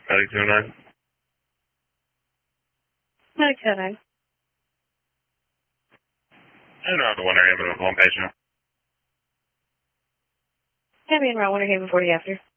929. 929. And around the Winter Haven with one patient. Heavy and around Winter Haven 40 after.